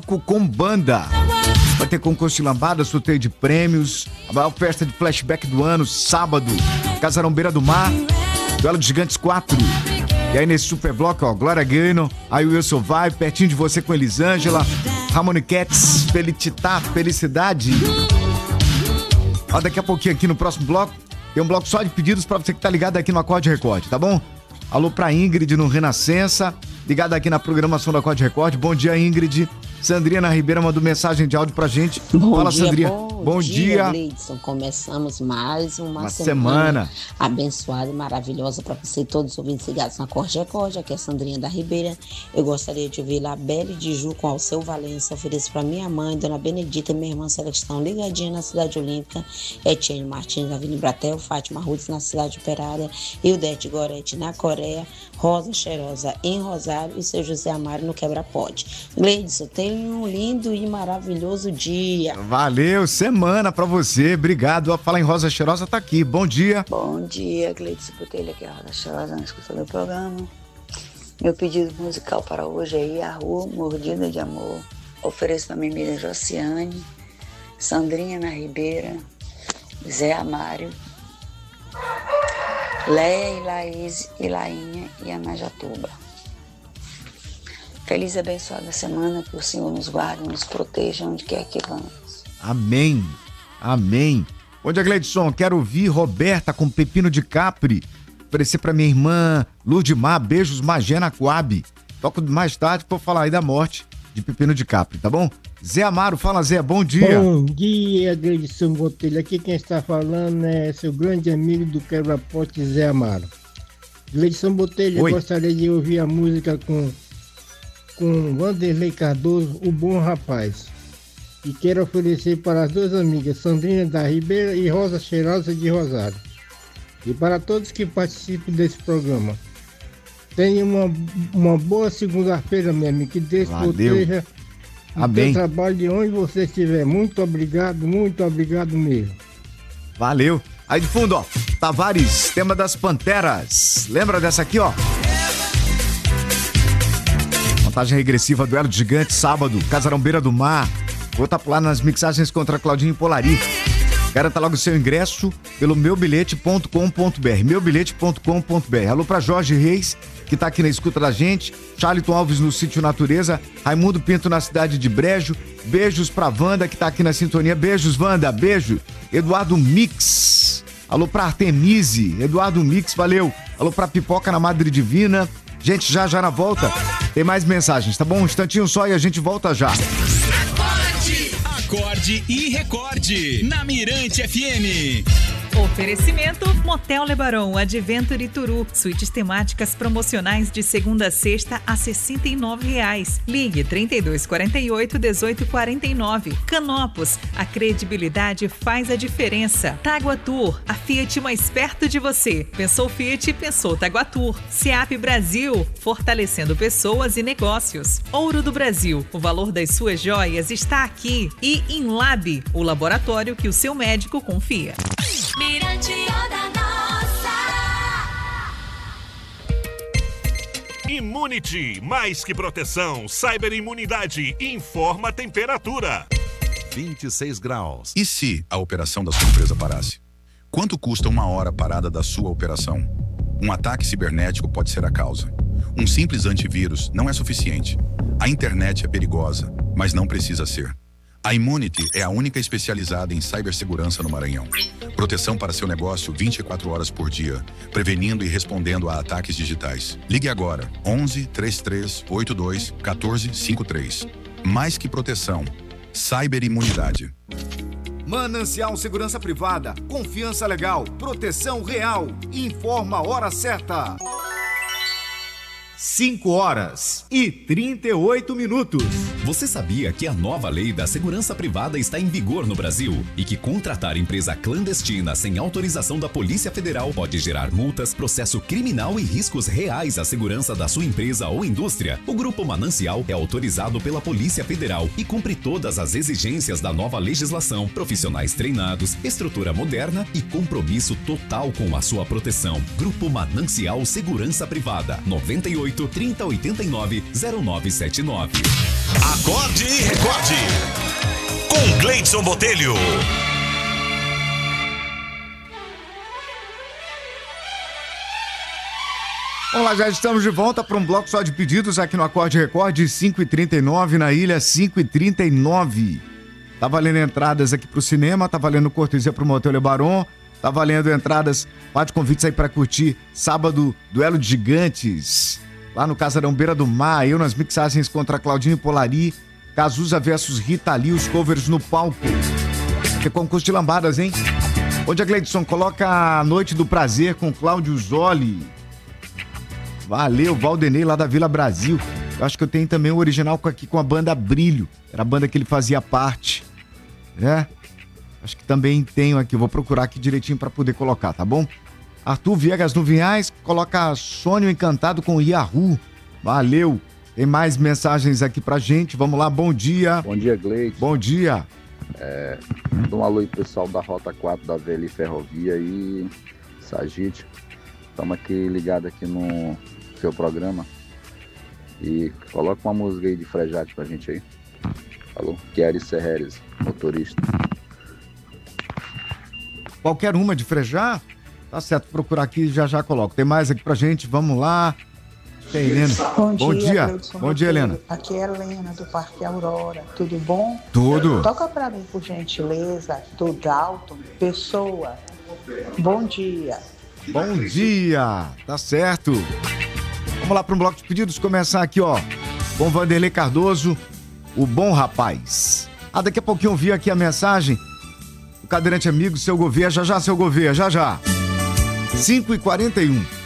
Cinco com banda. Vai ter concurso de lambada, sorteio de prêmios, a maior festa de flashback do ano, sábado, Casarão Beira do Mar, Duelo de Gigantes 4. E aí nesse super bloco, ó, Glória Gaynor, I Will Survive, pertinho de você com Elisângela, Ramone Cats, Felicitá, Felicidade. Ó, daqui a pouquinho aqui no próximo bloco, tem um bloco só de pedidos pra você que tá ligado aqui no Acorde Record, tá bom? Alô pra Ingrid no Renascença, ligada aqui na programação do Acorde Record. Bom dia, Ingrid. Sandrina Ribeira mandou mensagem de áudio pra gente. Fala, Sandrinha. Bom dia, Gleidson. Começamos mais uma semana abençoada e maravilhosa para você e todos os ouvintes ligados na Acorde Record. Aqui é a Sandrinha da Ribeira. Eu gostaria de ouvir Labelle de Ju com Alceu Valença. Ofereço para minha mãe, Dona Benedita, e minha irmã Celestão, ligadinha na Cidade Olímpica. Etienne Martins na Vila Bratel, Fátima Rudes na Cidade Operária, Ildete Gorete na Coreia, Rosa Cheirosa em Rosário e seu José Amaro no Quebra-Pode. Gleidson, tenha um lindo e maravilhoso dia. Valeu, semana pra você. Obrigado. A Falar em Rosa Cheirosa tá aqui. Bom dia. Bom dia, Gleidson Botelho, aqui é a Rosa Cheirosa, na escuta do programa. Meu pedido musical para hoje é Yahoo, Mordida de Amor. Ofereço para minha amiga Josiane, Sandrinha na Ribeira, Zé Amário, Leia e Laís e Lainha e Anajatuba. Feliz e abençoada semana, que o Senhor nos guarde, nos proteja onde quer que vamos. Amém. Amém. Bom dia, Gleidson. Quero ouvir Roberta com Pepino de Capri. Oferecer pra minha irmã Lurdimar. Beijos, Magé na Coab. Toco mais tarde pra eu falar aí da morte de Pepino de Capri, tá bom? Zé Amaro, fala, Zé. Bom dia. Bom dia, Gleidson Botelho. Aqui quem está falando é seu grande amigo do Quebra-Pote, Zé Amaro. Gleidson Botelho, eu gostaria de ouvir a música com Vanderlei Cardoso, O Bom Rapaz. E quero oferecer para as duas amigas, Sandrina da Ribeira e Rosa Cheirosa de Rosário. E para todos que participam desse programa. Tenha uma boa segunda-feira, meu amigo. Que Deus proteja o teu trabalho de onde você estiver. Muito obrigado mesmo. Valeu. Aí de fundo, ó, Tavares, tema das Panteras. Lembra dessa aqui, ó? Contagem regressiva, Duelo de Gigantes, sábado, Casarão Beira do Mar. Vou estar lá nas mixagens contra Claudinho e Polari. Garanta logo o seu ingresso pelo meubilhete.com.br, meubilhete.com.br. Alô pra Jorge Reis, que tá aqui na escuta da gente, Charlton Alves no Sítio Natureza, Raimundo Pinto na cidade de Brejo, beijos pra Wanda, que tá aqui na sintonia, beijos, Wanda, beijo. Eduardo Mix, alô pra Artemise, Eduardo Mix, valeu. Alô pra Pipoca na Madre Divina. Gente, já na volta tem mais mensagens, tá bom? Um instantinho só e a gente volta já. Acorde e recorde na Mirante FM. Oferecimento Motel Lebaron, Adventure Turu, suítes temáticas promocionais de segunda a sexta a R$ 69,00. Ligue 3248-1849. Canopus, a credibilidade faz a diferença. Taguatur, a Fiat mais perto de você. Pensou Fiat, pensou Taguatur. SEAP Brasil, fortalecendo pessoas e negócios. Ouro do Brasil, o valor das suas joias está aqui. E Inlab, o laboratório que o seu médico confia. Mirante Onda Nossa. Immunity, mais que proteção, cyberimunidade, informa a temperatura. 26 graus. E se a operação da sua empresa parasse? Quanto custa uma hora parada da sua operação? Um ataque cibernético pode ser a causa. Um simples antivírus não é suficiente. A internet é perigosa, mas não precisa ser. A Immunity é a única especializada em cibersegurança no Maranhão. Proteção para seu negócio 24 horas por dia, prevenindo e respondendo a ataques digitais. Ligue agora, 11 33 82 14 53. Mais que proteção, cyberimunidade. Manancial Segurança Privada, confiança legal, proteção real. Informa a hora certa. 5h38. Você sabia que a nova lei da segurança privada está em vigor no Brasil e que contratar empresa clandestina sem autorização da Polícia Federal pode gerar multas, processo criminal e riscos reais à segurança da sua empresa ou indústria? O Grupo Manancial é autorizado pela Polícia Federal e cumpre todas as exigências da nova legislação, profissionais treinados, estrutura moderna e compromisso total com a sua proteção. Grupo Manancial Segurança Privada, 98 3089 0979. Acorde e recorde. Com Gleidson Botelho. Olá, já estamos de volta para um bloco só de pedidos aqui no Acorde Recorde, 5h39 na ilha, 5h39. Tá valendo entradas aqui pro cinema, tá valendo cortesia pro Motel Le Baron, tá valendo entradas, bate convites aí para curtir sábado, Duelo de Gigantes, lá no Casarão Beira do Mar, eu nas mixagens contra Claudinho Polari, Cazuza versus Rita Lee, os covers no palco. Que concurso de lambadas, hein? Onde a Gleidson coloca a Noite do Prazer com Cláudio Zoli. Valeu, Valdenei lá da Vila Brasil. Eu acho que eu tenho também o original aqui com a banda Brilho. Era a banda que ele fazia parte. Acho que também tenho aqui. Eu vou procurar aqui direitinho para poder colocar, tá bom? Arthur Viegas no Vinhais coloca Sonho Encantado com Yahoo. Valeu. Tem mais mensagens aqui pra gente. Vamos lá, bom dia. Bom dia, Gleidson. Bom dia. Dá um alô aí pro pessoal da Rota 4 da VL Ferrovia e Sagite. Estamos aqui ligados aqui no seu programa. E coloca uma música aí de Frejate pra gente aí. Alô, Chieri Serreres, motorista. Qualquer uma de Frejá? Tá certo, procurar aqui e já coloco. Tem mais aqui pra gente, vamos lá. Tem Helena. Bom dia. Bom dia, Helena. Aqui é a Helena do Parque Aurora. Tudo bom? Tudo. Toca pra mim, por gentileza, do Dalton Pessoa. Bom dia. Bom dia, tá certo. Vamos lá para um bloco de pedidos, começar aqui, ó, com Vanderlei Cardoso, o Bom Rapaz. Daqui a pouquinho eu vi aqui a mensagem do cadeirante amigo, seu Gouveia, já, seu Gouveia, já. 5h41.